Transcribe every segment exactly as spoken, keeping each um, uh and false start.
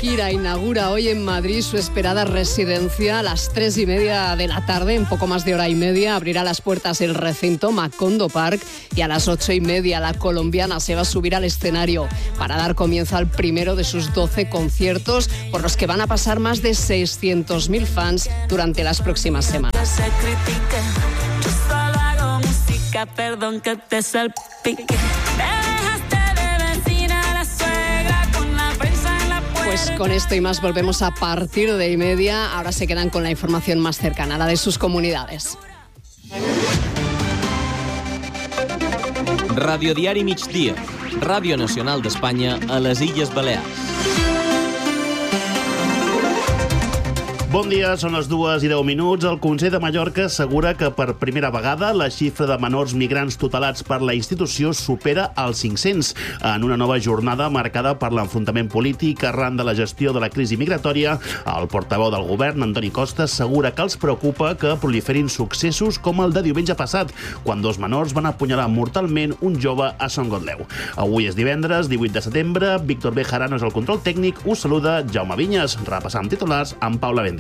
Shakira inaugura hoy en Madrid su esperada residencia a las tres y media de la tarde. En poco más de hora y media abrirá las puertas el recinto Macondo Park y a las ocho y media la colombiana se va a subir al escenario para dar comienzo al primero de sus doce conciertos por los que van a pasar más de seiscientos mil fans durante las próximas semanas. Perdón que te salpique. Pues con esto y más volvemos a partir de y media. Ahora se quedan con la información más cercana, la de sus comunidades. Radiodiari Migdia, Ràdio Nacional d'Espanya a les Illes Balears. Bon dia, són les dues i deu minuts. El Consell de Mallorca assegura que per primera vegada la xifra de menors migrants tutelats per la institució supera els cinc-cents en una nova jornada marcada per l'enfrontament polític arran de la gestió de la crisi migratòria. El portaveu del govern, Antoni Costa, assegura que els preocupa que proliferin successos com el de diumenge passat, quan dos menors van apunyalar mortalment un jove a Son Gotleu. Avui és divendres, divuit de setembre. Víctor Bejarano és el control tècnic. Us saluda Jaume Vinyes. Repassam titulars amb Paula Bendito.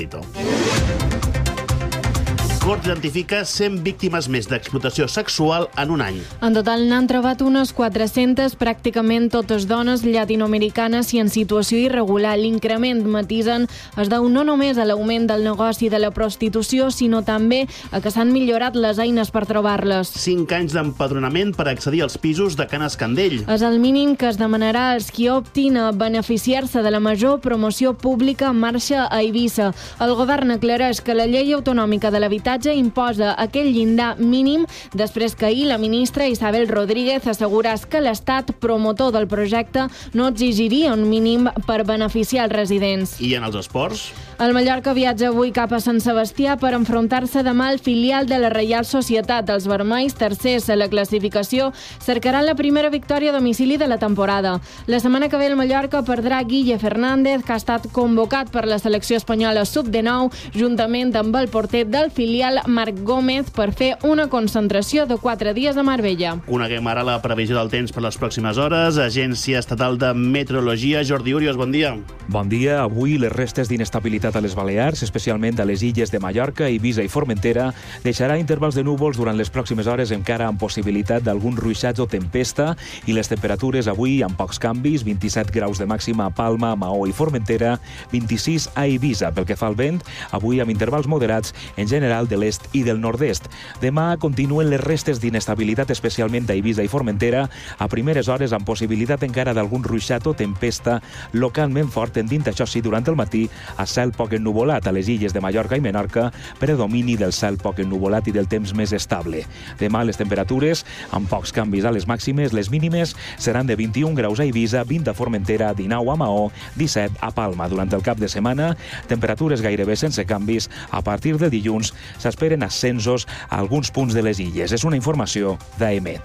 Cort identifica cent víctimes més d'explotació sexual en un any. En total n'han trobat unes quatre-centes, pràcticament totes dones llatinoamericanes i en situació irregular. L'increment, matisen, es deu no només a l'augment del negoci de la prostitució, sinó també a que s'han millorat les eines per trobar-les. Cinc anys d'empadronament per accedir als pisos de Can Escandell. És el mínim que es demanarà als qui optin a beneficiar-se de la major promoció pública en marxa a Eivissa. El govern aclareix que la llei autonòmica de l'habitatge imposa aquell llindar mínim després que ahir la ministra Isabel Rodríguez assegurés que l'Estat, promotor del projecte, no exigiria un mínim per beneficiar els residents. I en els esports? El Mallorca viatja avui cap a Sant Sebastià per enfrontar-se demà al filial de la Reial Societat. Els vermells, tercers a la classificació, cercaran la primera victòria a domicili de la temporada. La setmana que ve el Mallorca perdrà Guille Fernández, que ha estat convocat per la selecció espanyola sub dinou, juntament amb el porter del filial Marc Gómez, per fer una concentració de quatre dies a Marbella. Coneguem ara la previsió del temps per les pròximes hores. Agència Estatal de Meteorologia. Jordi Urios, bon dia. Bon dia. Avui les restes d'inestabilitat a les Balears, especialment a les illes de Mallorca, Eivissa i Formentera, deixarà intervals de núvols durant les pròximes hores, encara amb possibilitat d'alguns ruixats o tempesta, i les temperatures avui amb pocs canvis, vint-i-set graus de màxima a Palma, Maó i Formentera, vint-i-sis a Eivissa. Pel que fa al vent, avui amb intervals moderats en general de l'est i del nord-est. Demà continuen les restes d'inestabilitat, especialment a Eivissa i Formentera, a primeres hores amb possibilitat encara d'algun ruixat o tempesta localment fort, tendint, això sí, durant el matí a cel poc ennuvolat a les illes de Mallorca i Menorca, predomini del cel poc ennuvolat i del temps més estable. Demà les temperatures amb pocs canvis a les màximes, les mínimes seran de vint-i-un graus a Eivissa, vint a Formentera, dinou a Maó, disset a Palma. Durant el cap de setmana, temperatures gairebé sense canvis. A partir de dilluns s'esperen ascensos a alguns punts de les illes. És una informació d'Aemet.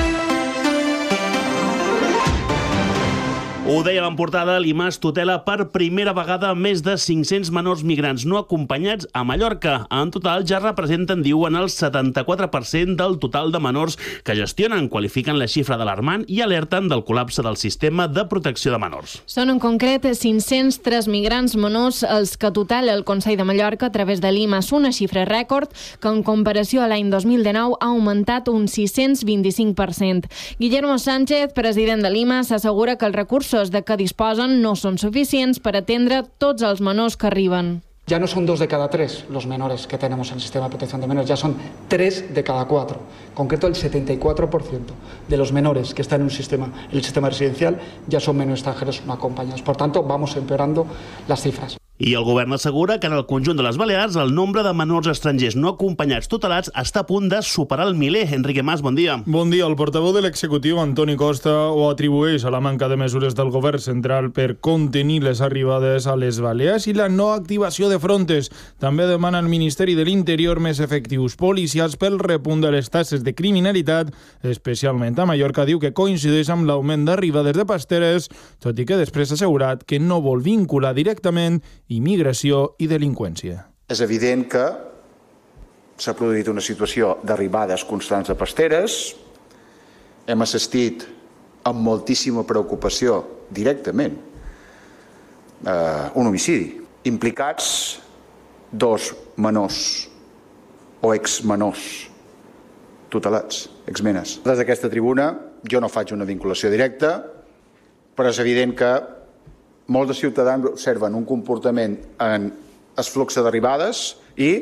Ho dèiem en portada, l'Imàs tutela per primera vegada més de cinc-cents menors migrants no acompanyats a Mallorca. En total ja representen, diuen, el setanta-quatre per cent del total de menors que gestionen. Qualifiquen la xifra d'alarmant i alerten del col·lapse del sistema de protecció de menors. Són en concret cinc-cents tres migrants menors els que tutela el Consell de Mallorca a través de l'Imàs, una xifra rècord que en comparació a l'any dos mil dinou ha augmentat un sis-cents vint-i-cinc per cent. Guillermo Sánchez, president de l'Imàs, assegura que els recursos de que disposen no són suficients per atendre tots els menors que arriben. Ya no son dos de cada tres los menores que tenemos en el sistema de protección de menores, ya son tres de cada cuatro. En concreto, el setenta y cuatro por ciento de los menores que están en un sistema, en el sistema residencial ya son menores extranjeros no acompañados. Por tanto, vamos empeorando las cifras. I el govern assegura que en el conjunt de les Balears el nombre de menors estrangers no acompanyats tutelats està a punt de superar el miler. Enrique Mas, bon dia. Bon dia. El portaveu de l'executiu, Antoni Costa, ho atribueix a la manca de mesures del govern central per contenir les arribades a les Balears i la no activació de frontes. També demana al Ministeri de l'Interior més efectius policials pel repunt de les taxes de criminalitat, especialment a Mallorca. Diu que coincideix amb l'augment d'arribades de pasteres, tot i que després ha assegurat que no vol vincular directament immigració i delinqüència. És evident que s'ha produït una situació d'arribades constants de pasteres. Hem assistit amb moltíssima preocupació directament eh, un homicidi. Implicats dos menors o exmenors tutelats, exmenes. Des d'aquesta tribuna jo no faig una vinculació directa, però és evident que molts de ciutadans observen un comportament en el flux d'arribades i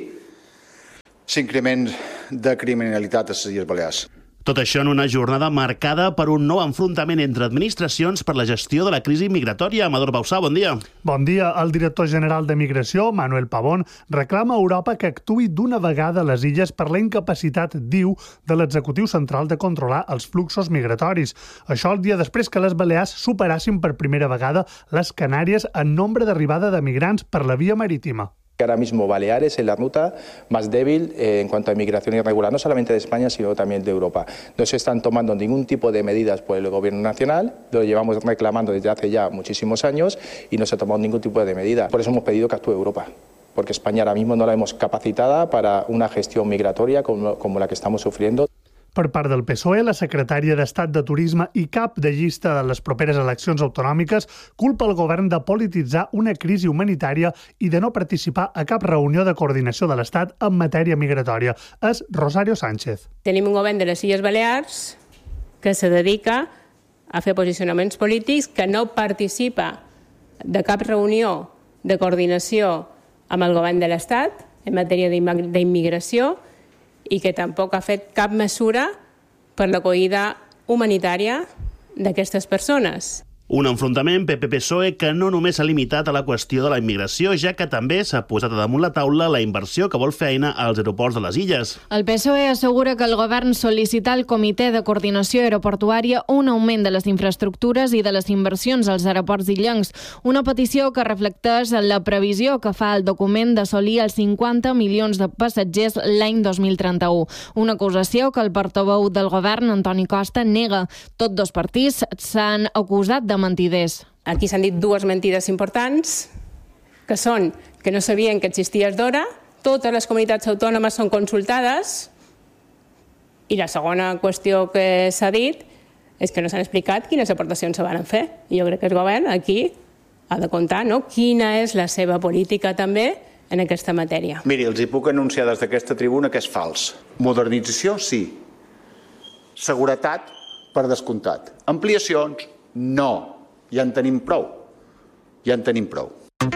l'increment de criminalitat a les Illes Balears. Tot això en una jornada marcada per un nou enfrontament entre administracions per la gestió de la crisi migratòria. Amador Bausà, bon dia. Bon dia. El director general de Migració, Manuel Pavón, reclama a Europa que actuï d'una vegada a les illes per la incapacitat, diu, de l'executiu central de controlar els fluxos migratoris. Això el dia després que les Balears superassin per primera vegada les Canàries en nombre d'arribada de migrants per la via marítima. Ahora mismo Baleares es la ruta más débil eh, en cuanto a migración irregular, no solamente de España, sino también de Europa. No se están tomando ningún tipo de medidas por el Gobierno nacional, lo llevamos reclamando desde hace ya muchísimos años y no se ha tomado ningún tipo de medida. Por eso hemos pedido que actúe Europa, porque España ahora mismo no la hemos capacitada para una gestión migratoria como, como la que estamos sufriendo. Per part del P S O E, la secretària d'Estat de Turisme i cap de llista de les properes eleccions autonòmiques culpa el govern de polititzar una crisi humanitària i de no participar a cap reunió de coordinació de l'Estat en matèria migratòria. És Rosario Sánchez. Tenim un govern de les Illes Balears que se dedica a fer posicionaments polítics, que no participa de cap reunió de coordinació amb el govern de l'Estat en matèria d'immigració i que tampoc ha fet cap mesura per l'acollida humanitària d'aquestes persones. Un enfrontament P P-P S O E que no només s'ha limitat a la qüestió de la immigració, ja que també s'ha posat a damunt la taula la inversió que vol fer Aena als aeroports de les illes. El P S O E assegura que el govern sol·licita al Comitè de Coordinació Aeroportuària un augment de les infraestructures i de les inversions als aeroports illencs, una petició que reflecteix la previsió que fa el document d'assolir els cinquanta milions de passatgers l'any dos mil trenta-u. Una acusació que el portaveu del govern, Antoni Costa, nega. Tots dos partits s'han acusat de mentiders. Aquí s'han dit dues mentides importants, que són que no sabien que existia Esdora, totes les comunitats autònomes són consultades, i la segona qüestió que s'ha dit és que no s'han explicat quines aportacions se van fer. I jo crec que el govern aquí ha de comptar, no?, quina és la seva política també en aquesta matèria. Miri, els hi puc anunciar des d'aquesta tribuna que és fals. Modernització, sí. Seguretat, per descomptat. Ampliacions, no. Ja en tenim prou. Ja en tenim prou.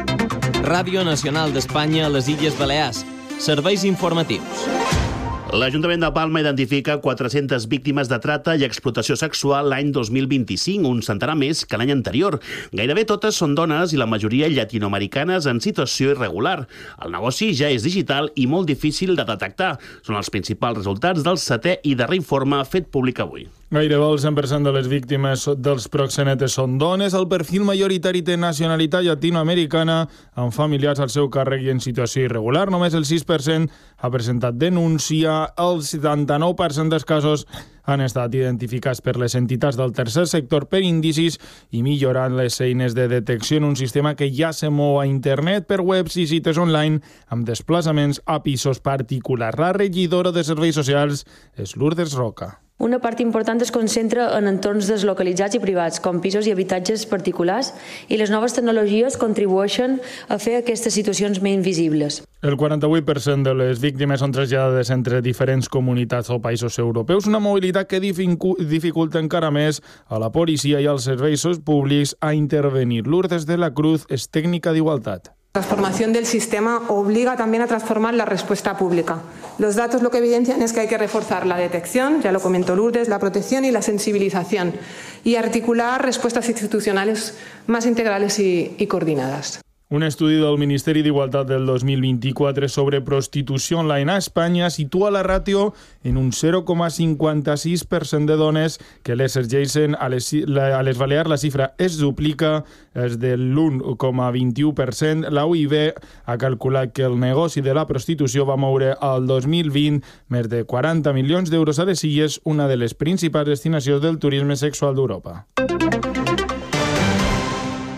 Ràdio Nacional d'Espanya a les Illes Balears. Serveis informatius. L'Ajuntament de Palma identifica quatre-centes víctimes de trata i explotació sexual l'any dos mil vint-i-cinc, un centenar més que l'any anterior. Gairebé totes són dones i la majoria llatinoamericanes en situació irregular. El negoci ja és digital i molt difícil de detectar. Són els principals resultats del setè i darrer informe fet públic avui. Gairebé el cent per cent de les víctimes dels proxenetes són dones. El perfil majoritari té nacionalitat llatinoamericana amb familiars al seu càrrec i en situació irregular. Només el sis per cent ha presentat denúncia. El setanta-nou per cent dels casos han estat identificats per les entitats del tercer sector per indicis i millorant les eines de detecció en un sistema que ja se mou a internet per webs i cites online amb desplaçaments a pisos particulars. La regidora de Serveis Socials és Lourdes Roca. Una part important es concentra en entorns deslocalitzats i privats, com pisos i habitatges particulars, i les noves tecnologies contribueixen a fer aquestes situacions menys visibles. El quaranta-vuit per cent de les víctimes són traslladades entre diferents comunitats o països europeus, una mobilitat que dificulta encara més a la policia i als serveis públics a intervenir. Lourdes de la Cruz és tècnica d'igualtat. La transformación del sistema obliga también a transformar la respuesta pública. Los datos lo que evidencian es que hay que reforzar la detección, ya lo comentó Lourdes, la protección y la sensibilización, y articular respuestas institucionales más integrales y, y coordinadas. Un estudi del Ministeri d'Igualtat del dos mil vint-i-quatre sobre prostitució online a Espanya situa la ràtio en un zero coma cinquanta-sis per cent de dones que l'exergeixen a les, a les Balears. La xifra es duplica, és del l'u coma vint-i-u per cent. La U I B ha calculat que el negoci de la prostitució va moure al dos mil vint més de quaranta milions d'euros a les Illes, una de les principals destinacions del turisme sexual d'Europa.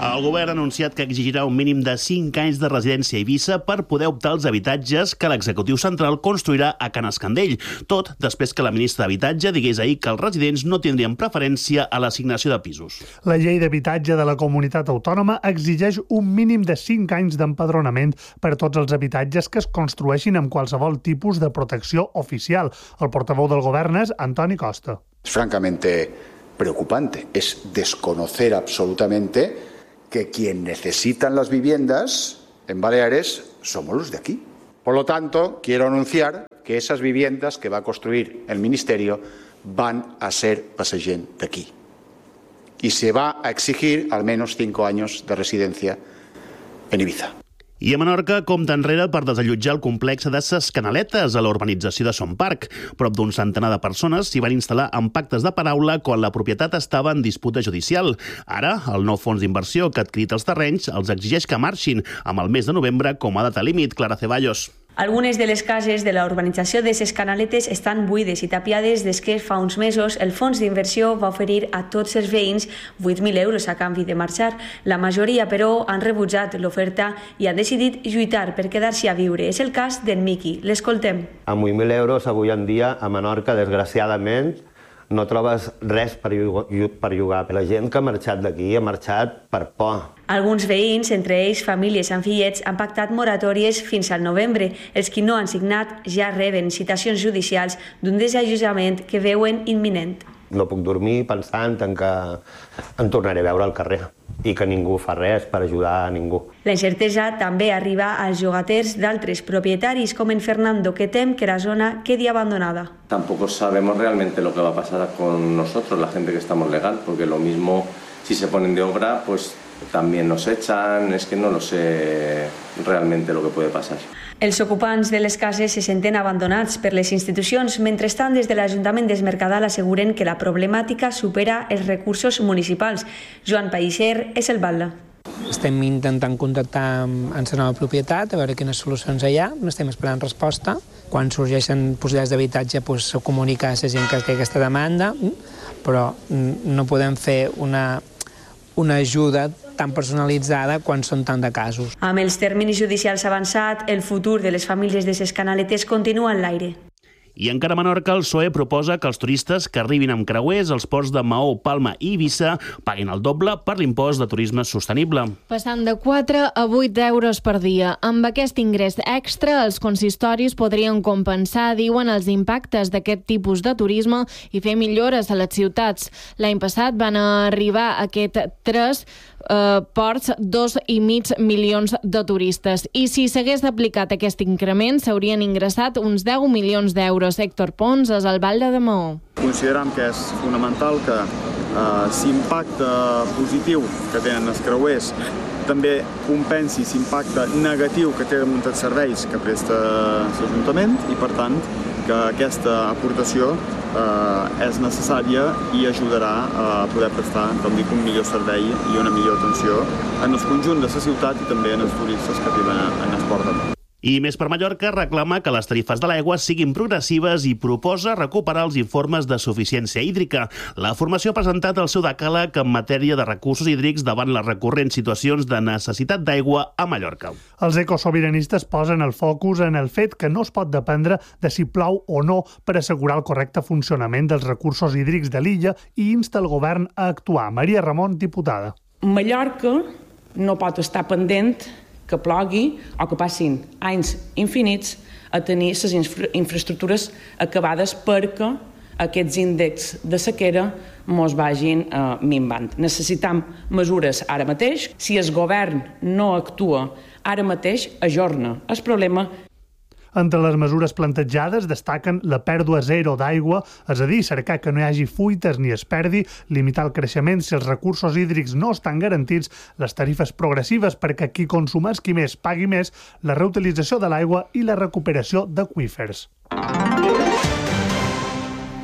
El govern ha anunciat que exigirà un mínim de cinc anys de residència a Eivissa per poder optar als habitatges que l'executiu central construirà a Can Escandell. Tot després que la ministra d'Habitatge digués ahir que els residents no tindrien preferència a l'assignació de pisos. La llei d'habitatge de la comunitat autònoma exigeix un mínim de cinc anys d'empadronament per a tots els habitatges que es construeixin amb qualsevol tipus de protecció oficial. El portaveu del govern és Antoni Costa. Es francamente preocupante. Es desconocer absolutamente que quien necesitan las viviendas en Baleares somos los de aquí. Por lo tanto, quiero anunciar que esas viviendas que va a construir el Ministerio van a ser para esa gente de aquí. Y se va a exigir al menos cinco años de residencia en Ibiza. I a Menorca compta enrere per desallotjar el complex de Ses Canaletes a la urbanització de Son Parc. Prop d'un centenar de persones s'hi van instal·lar amb pactes de paraula quan la propietat estava en disputa judicial. Ara, el nou fons d'inversió que ha adquirit els terrenys els exigeix que marxin amb el mes de novembre com a data límit. Clara Ceballos. Algunes de les cases de la urbanització de Ses Canaletes estan buides i tapiades des que fa uns mesos el fons d'inversió va oferir a tots els veïns vuit mil euros a canvi de marxar. La majoria, però, han rebutjat l'oferta i han decidit lluitar per quedar-s'hi a viure. És el cas d'en Miqui. L'escoltem. Amb vuit mil euros avui en dia a Menorca, desgraciadament, no trobes res per llogar. La gent que ha marxat d'aquí ha marxat per por. Alguns veïns, entre ells famílies amb fillets, han pactat moratòries fins al novembre. Els qui no han signat ja reben citacions judicials d'un desallotjament que veuen imminent. No puc dormir pensant en que em tornaré a veure al carrer i que ningú fa res per ajudar a ningú. La incertesa també arriba als llogaters d'altres propietaris, com en Fernando, que tem que la zona quedi abandonada. Tampoco sabemos realmente lo que va a pasar con nosotros, la gente que estamos legal, porque lo mismo si se ponen de obra, pues también nos echan, es que no lo sé realmente lo que puede pasar. Els ocupants de les cases se senten abandonats per les institucions. Mentrestant, des de l'Ajuntament d'Esmercadal asseguren que la problemàtica supera els recursos municipals. Joan Paixer és el batlle. Estem intentant contactar amb la nova propietat, a veure quines solucions hi ha. Estem esperant resposta. Quan sorgeixen possibilitats d'habitatge, doncs, se comunica a la gent que té aquesta demanda, però no podem fer una, una ajuda tan personalitzada quan són tant de casos. Amb els terminis judicials avançats, el futur de les famílies de Ses Canaletes continua en l'aire. I encara a Menorca, el P S O E proposa que els turistes que arribin amb creuers als ports de Maó, Palma i Eivissa paguin el doble per l'impost de turisme sostenible. Passant de quatre a vuit euros per dia. Amb aquest ingrés extra, els consistoris podrien compensar, diuen, els impactes d'aquest tipus de turisme i fer millores a les ciutats. L'any passat van arribar a aquest tres eh, ports dos i mig milions de turistes. I si s'hagués aplicat aquest increment, s'haurien ingressat uns deu milions d'euros. Héctor Pons és el batlle de Maó. Considerem que és fonamental que eh, l'impacte positiu que tenen els creuers també compensi l'impacte negatiu que té damunt els serveis que presta l'Ajuntament i, per tant, que aquesta aportació eh, és necessària i ajudarà a poder prestar, com dic, un millor servei i una millor atenció en el conjunt de la ciutat i també en els turistes que arriben en el port de Maó. I Més per Mallorca reclama que les tarifes de l'aigua siguin progressives i proposa recuperar els informes de suficiència hídrica. La formació ha presentat el seu decàleg en matèria de recursos hídrics davant les recurrents situacions de necessitat d'aigua a Mallorca. Els ecosobiranistes posen el focus en el fet que no es pot dependre de si plou o no per assegurar el correcte funcionament dels recursos hídrics de l'illa i insta el govern a actuar. Maria Ramon, diputada. Mallorca no pot estar pendent que plogui o que passin anys infinits a tenir les infra infraestructures acabades perquè aquests índexs de sequera mos vagin eh, minvant. Necessitam mesures ara mateix. Si el govern no actua ara mateix, ajorna el problema. Entre les mesures plantejades destaquen la pèrdua zero d'aigua, és a dir, cercar que no hi hagi fuites ni es perdi, limitar el creixement si els recursos hídrics no estan garantits, les tarifes progressives perquè qui consumeix qui més pagui més, la reutilització de l'aigua i la recuperació d'aqüífers.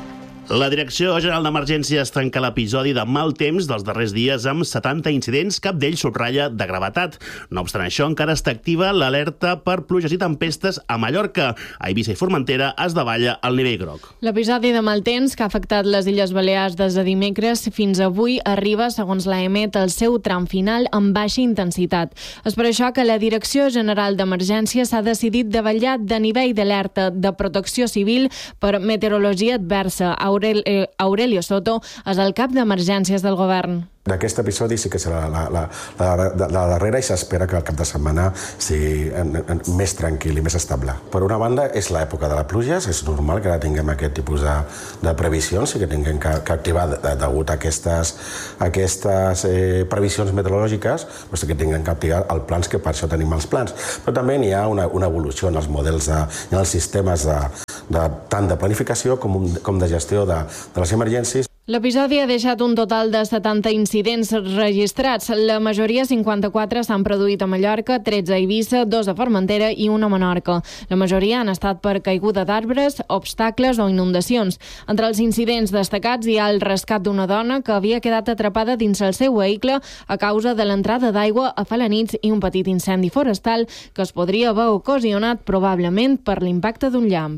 La Direcció General d'Emergències tanca l'episodi de mal temps dels darrers dies amb setanta incidents, cap d'ells subratlla de gravetat. No obstant això, encara està activa l'alerta per pluges i tempestes a Mallorca. A Eivissa i Formentera es davalla el nivell groc. L'episodi de mal temps que ha afectat les Illes Balears des de dimecres fins avui arriba, segons l'A E M E T, al seu tram final amb baixa intensitat. És per això que la Direcció General d'Emergències ha decidit davallar de nivell d'alerta de protecció civil per meteorologia adversa. Aurelio Soto és el cap d'emergències del govern. Aquest episodi sí que serà la, la, la, la, la darrera i s'espera que el cap de setmana sigui en, en, més tranquil i més estable. Per una banda, és l'època de les pluges, és normal que ara tinguem aquest tipus de, de previsions i que tinguem que, que activar degut a aquestes, aquestes eh, previsions meteorològiques, doncs que tinguem que activar els plans, que per això tenim els plans. Però també n'hi ha una, una evolució en els models, de, en els sistemes de, de, tant de planificació com, com de gestió de, de les emergències. L'episodi ha deixat un total de setanta incidents registrats. La majoria, cinquanta-quatre, s'han produït a Mallorca, tretze a Eivissa, dos a Formentera i un a Menorca. La majoria han estat per caiguda d'arbres, obstacles o inundacions. Entre els incidents destacats hi ha el rescat d'una dona que havia quedat atrapada dins el seu vehicle a causa de l'entrada d'aigua a Felanitx i un petit incendi forestal que es podria haver ocasionat probablement per l'impacte d'un llamp.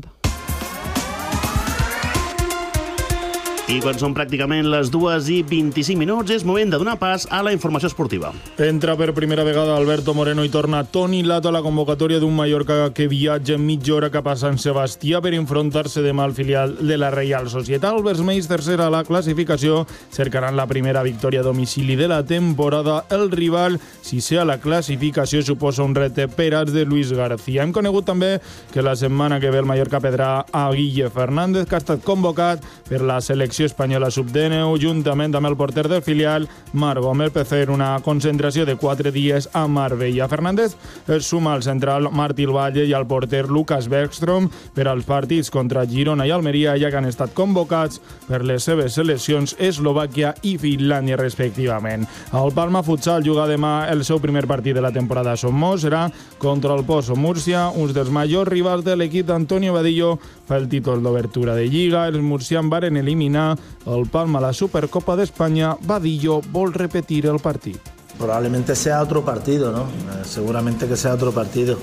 I quan són pràcticament les dues i vint-i-cinc minuts, és moment de donar pas a la informació esportiva. Entra per primera vegada Alberto Moreno i torna Toni Lato a la convocatòria d'un Mallorca que viatja mitja hora cap a Sant Sebastià per enfrontar-se demà al filial de la Reial Societat. Els vermells, tercera a la classificació, cercaran la primera victòria a domicili de la temporada. El rival, sisè a la classificació, suposa un repte per als de Luis García. Hem conegut també que la setmana que ve el Mallorca perdrà a Guille Fernández, que ha estat convocat per la selecció espanyola sub dinou, juntament amb el porter del filial, Marc Gómez, per fer una concentració de quatre dies a Marbella. Fernández es suma al central Martí Valle i al porter Lucas Bergström per als partits contra Girona i Almeria, ja que han estat convocats per les seves seleccions Eslovàquia i Finlàndia, respectivament. El Palma Futsal juga demà el seu primer partit de la temporada a Somos, serà contra el Pozo Múrcia, uns dels majors rivals de l'equip d'Antonio Vadillo per el títol d'obertura de Lliga. Els murcians varen eliminar el Palma a la Supercopa de España. Vadillo vol repetir el partido. Probablemente sea otro partido, ¿no? Seguramente que sea otro partido,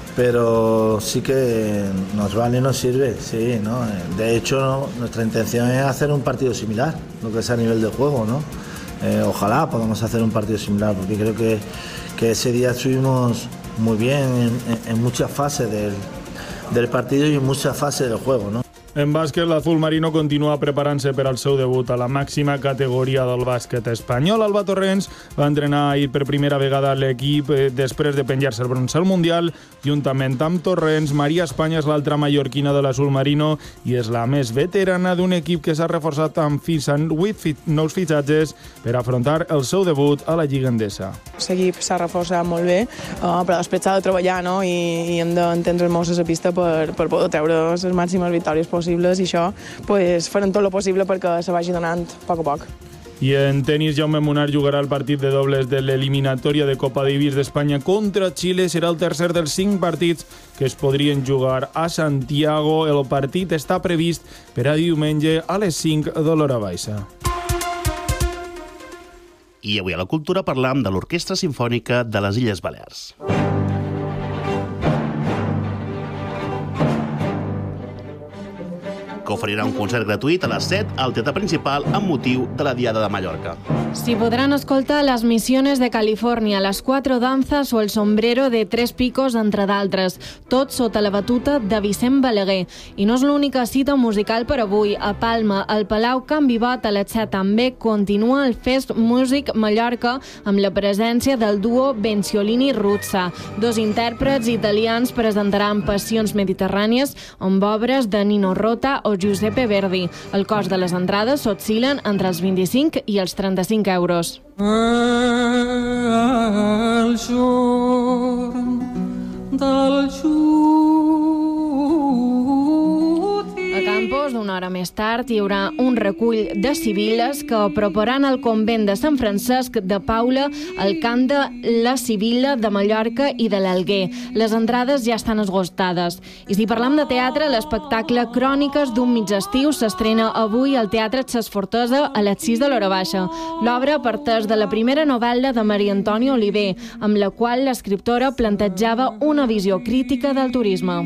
pero sí que nos vale y nos sirve, sí, ¿no? De hecho, ¿no? Nuestra intención es hacer un partido similar, lo que es a nivel de juego, ¿no? Eh, ojalá podamos hacer un partido similar, porque creo que, que ese día estuvimos muy bien en, en muchas fases del, del partido y en muchas fases del juego, ¿no? En bàsquet, l'azul marino continua preparant-se per al seu debut a la màxima categoria del bàsquet espanyol. Alba Torrents va entrenar ahir per primera vegada a l'equip eh, després de penjar-se el bronze al Mundial. Juntament amb Torrents, Maria Espanya és l'altra mallorquina de l'azul marino i és la més veterana d'un equip que s'ha reforçat amb fins a vuit nous fitxatges per afrontar el seu debut a la Lliga Endesa. L'equip s'ha reforçat molt bé, uh, però després s'ha de treballar, no? I, i hem d'entendre molt a la pista per, per poder treure les màximes victòries possibles. I això pues, farem tot el possible perquè se vagi donant a poc a poc. I en tenis, Jaume Munar jugarà el partit de dobles de l'eliminatòria de Copa Davis d'Espanya contra Xile. Serà el tercer dels cinc partits que es podrien jugar a Santiago. El partit està previst per a diumenge a les cinc de l'hora baixa. I avui a la Cultura parlam de l'Orquestra Simfònica de les Illes Balears. Que oferirà un concert gratuït a les set al Teatre Principal amb motiu de la Diada de Mallorca. S'hi podran escoltar Las Misiones de Califòrnia, Las Cuatro Danzas o El Sombrero de Tres Picos, entre d'altres, tot sota la batuta de Vicent Balaguer. I no és l'única cita musical per avui. A Palma, al Palau Can Vivat, a les set també continua el Fest Music Mallorca amb la presència del duo Benciolini Ruzza. Dos intèrprets italians presentaran Passions Mediterrànies amb obres de Nino Rota o Giuseppe Verdi. El cost de les entrades s'oscil·len entre els vint-i-cinc i els trenta-cinc euros. El jorn del A Campos, una hora més tard, tard hi haurà un recull de sibil·les que aproparan al convent de Sant Francesc de Paula el cant de la Sibilla de Mallorca i de l'Alguer. Les entrades ja estan esgotades. I si parlem de teatre, l'espectacle Cròniques d'un mig estiu s'estrena avui al Teatre Ses Fortesa a les sis de l'hora baixa. L'obra parteix de la primera novel·la de Maria Antònia Oliver, amb la qual l'escriptora plantejava una visió crítica del turisme.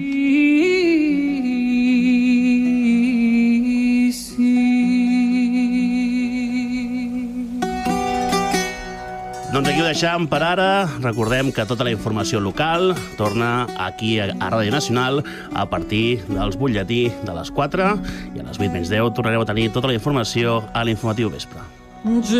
Doncs aquí ho deixam per ara. Recordem que tota la informació local torna aquí a Ràdio Nacional a partir dels butlletí de les quatre i a les vuit menys deu tornareu a tenir tota la informació a l'Informatiu Vespre.